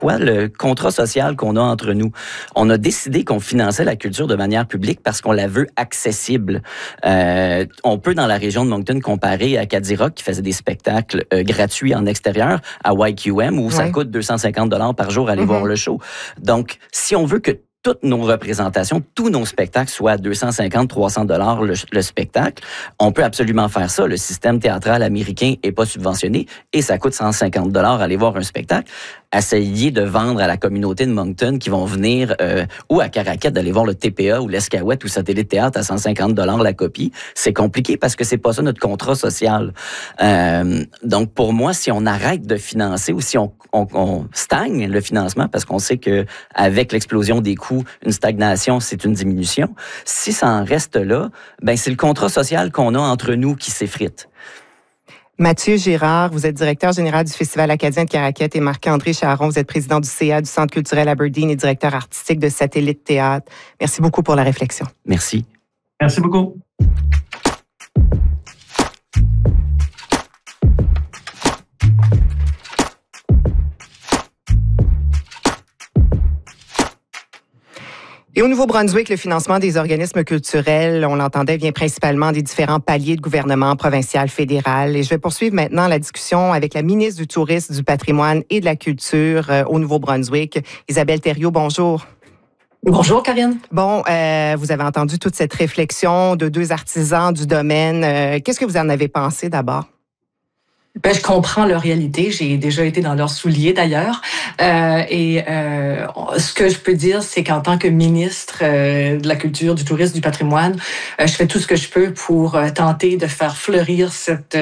quoi le contrat social qu'on a entre nous. On a décidé qu'on finançait la culture de manière publique parce qu'on la veut accessible. On peut, dans la région de Moncton, comparer à Cadillac qui faisait des spectacles gratuits en extérieur, à YQM où ça coûte 250 $ par jour aller voir le show. Donc, si on veut que toutes nos représentations, tous nos spectacles soient à 250, 300 $ le spectacle, on peut absolument faire ça. Le système théâtral américain est pas subventionné et ça coûte 150 $ aller voir un spectacle. Essayer de vendre à la communauté de Moncton qui vont venir, ou à Caraquette, d'aller voir le TPA ou l'Escaouette ou Satellite Théâtre à 150 $ la copie, c'est compliqué parce que c'est pas ça notre contrat social. Donc, pour moi, si on arrête de financer ou si on stagne le financement, parce qu'on sait que avec l'explosion des coûts, une stagnation, c'est une diminution. Si ça en reste là, ben c'est le contrat social qu'on a entre nous qui s'effrite. Mathieu Girard, vous êtes directeur général du Festival acadien de Caraquette et Marc-André Charron, vous êtes président du CA du Centre culturel Aberdeen et directeur artistique de Satellite Théâtre. Merci beaucoup pour la réflexion. Merci. Merci beaucoup. Et au Nouveau-Brunswick, le financement des organismes culturels, on l'entendait, vient principalement des différents paliers de gouvernement provincial, fédéral. Et je vais poursuivre maintenant la discussion avec la ministre du Tourisme, du Patrimoine et de la Culture au Nouveau-Brunswick, Isabelle Thériault. Bonjour. Bonjour, Karine. Bon, vous avez entendu toute cette réflexion de deux artisans du domaine. Qu'est-ce que vous en avez pensé d'abord? Ben, je comprends leur réalité. J'ai déjà été dans leurs souliers d'ailleurs. Ce que je peux dire, c'est qu'en tant que ministre de la Culture, du Tourisme, du Patrimoine, je fais tout ce que je peux pour tenter de faire fleurir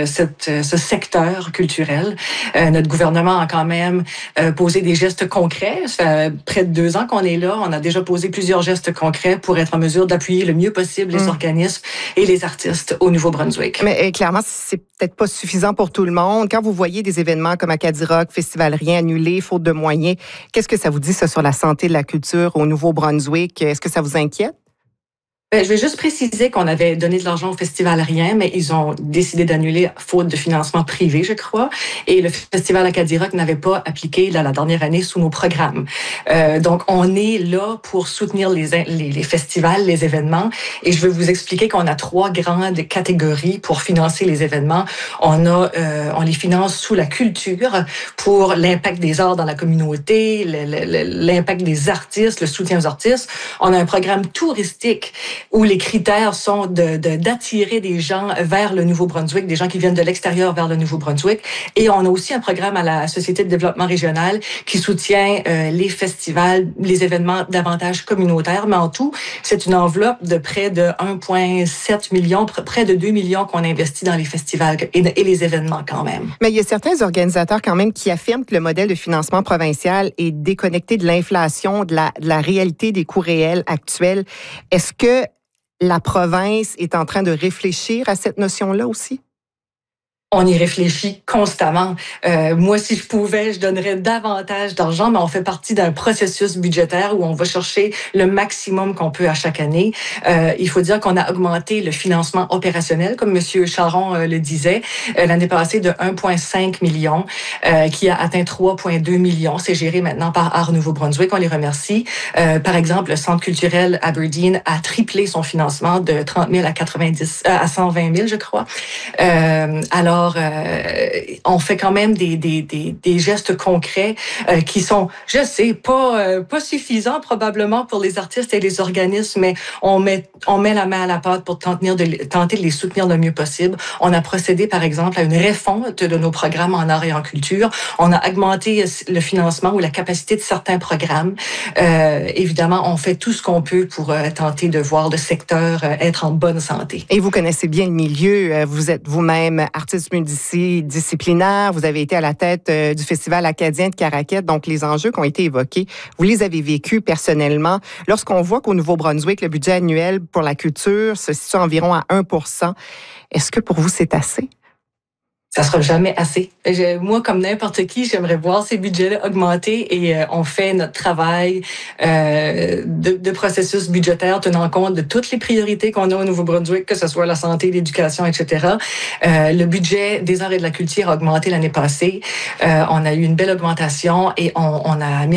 ce secteur culturel. Notre gouvernement a quand même posé des gestes concrets. Ça fait près de 2 ans qu'on est là. On a déjà posé plusieurs gestes concrets pour être en mesure d'appuyer le mieux possible les organismes et les artistes au Nouveau-Brunswick. Mais clairement, c'est peut-être pas suffisant pour tout le monde. Quand vous voyez des événements comme Acadie Rock, Festival Rien annulés, faute de moyens, qu'est-ce que ça vous dit, ça, sur la santé de la culture au Nouveau-Brunswick? Est-ce que ça vous inquiète? Ben, je vais juste préciser qu'on avait donné de l'argent au Festival Rien, mais ils ont décidé d'annuler faute de financement privé, je crois. Et le Festival Acadie Rock n'avait pas appliqué la dernière année sous nos programmes. Donc, on est là pour soutenir les festivals, les événements. Et je vais vous expliquer qu'on a 3 grandes catégories pour financer les événements. On les finance sous la culture pour l'impact des arts dans la communauté, l'impact des artistes, le soutien aux artistes. On a un programme touristique où les critères sont d'attirer des gens vers le Nouveau-Brunswick, des gens qui viennent de l'extérieur vers le Nouveau-Brunswick. Et on a aussi un programme à la Société de développement régional qui soutient les festivals, les événements davantage communautaires. Mais en tout, c'est une enveloppe de près de 1,7 million, près de 2 millions qu'on investit dans les festivals et les événements quand même. Mais il y a certains organisateurs quand même qui affirment que le modèle de financement provincial est déconnecté de l'inflation, de la réalité des coûts réels actuels. Est-ce que la province est en train de réfléchir à cette notion-là aussi? On y réfléchit constamment. Moi, si je pouvais, je donnerais davantage d'argent, mais on fait partie d'un processus budgétaire où on va chercher le maximum qu'on peut à chaque année. Il faut dire qu'on a augmenté le financement opérationnel, comme M. Charron le disait, l'année passée de 1,5 million, qui a atteint 3,2 millions. C'est géré maintenant par Art Nouveau-Brunswick. On les remercie. Par exemple, le Centre culturel Aberdeen a triplé son financement de 30 000 à 120 000, je crois. Alors, on fait quand même des gestes concrets qui sont, je sais, pas suffisants probablement pour les artistes et les organismes, mais on met la main à la pâte pour tenter de les soutenir le mieux possible. On a procédé, par exemple, à une refonte de nos programmes en art et en culture. On a augmenté le financement ou la capacité de certains programmes. Évidemment, on fait tout ce qu'on peut pour tenter de voir le secteur être en bonne santé. Et vous connaissez bien le milieu. Vous êtes vous-même artiste multidisciplinaire. Vous avez été à la tête du Festival acadien de Caraquette. Donc, les enjeux qui ont été évoqués, vous les avez vécus personnellement. Lorsqu'on voit qu'au Nouveau-Brunswick, le budget annuel pour la culture se situe environ à 1%, est-ce que pour vous, c'est assez? Ça sera jamais assez. Moi, comme n'importe qui, j'aimerais voir ces budgets-là augmenter et on fait notre travail de processus budgétaire tenant compte de toutes les priorités qu'on a au Nouveau-Brunswick, que ce soit la santé, l'éducation, etc. Le budget des arts et de la culture a augmenté l'année passée. On a eu une belle augmentation et on a mis